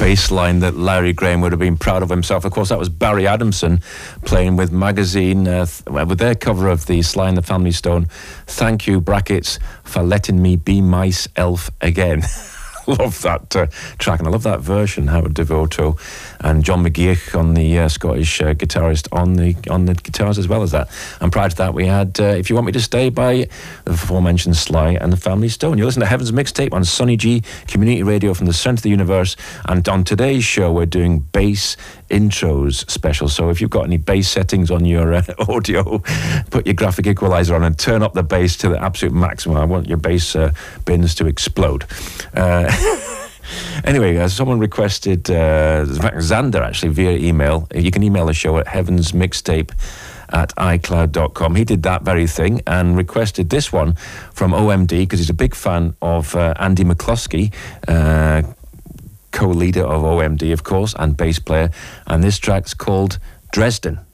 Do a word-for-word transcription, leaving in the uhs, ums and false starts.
bass line that Larry Graham would have been proud of himself. Of course, that was Barry Adamson playing with Magazine uh, th- with their cover of the Sly and the Family Stone. Thank you, brackets, for letting me be myself again. Love that uh, track, and I love that version. Howard Devoto and John McGeoch on the uh, Scottish uh, guitarist on the on the guitars as well as that. And prior to that, we had uh, If You Want Me to Stay by the aforementioned Sly and the Family Stone. You listen to Heaven's Mixtape on Sonny G Community Radio from the centre of the universe. And on today's show, we're doing bass intros special. So if you've got any bass settings on your uh, audio, put your graphic equalizer on and turn up the bass to the absolute maximum. I want your bass uh, bins to explode. Uh, Anyway, uh, someone requested, uh, Xander actually, via email. You can email the show at heavensmixtape at icloud dot com. He did that very thing and requested this one from O M D because he's a big fan of uh, Andy McCluskey, uh, co-leader of O M D, of course, and bass player. And this track's called Dresden.